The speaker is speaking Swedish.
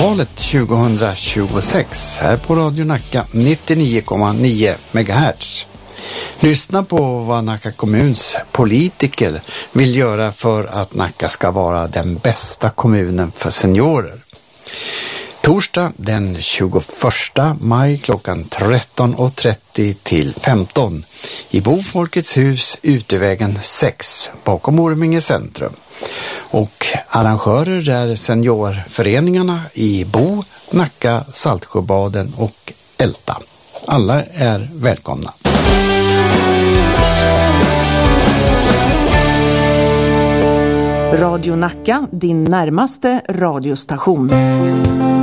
valet 2026 här på Radio Nacka 99,9 MHz. Lyssna på vad Nacka kommuns politiker vill göra för att Nacka ska vara den bästa kommunen för seniorer. Torsdag den 21 maj klockan 13.30 till 15 i Bofolkets hus Utevägen 6 bakom Orminge centrum. Och arrangörer är seniorföreningarna i Bo, Nacka, Saltsjöbaden och Älta. Alla är välkomna. Radio Nacka, din närmaste radiostation.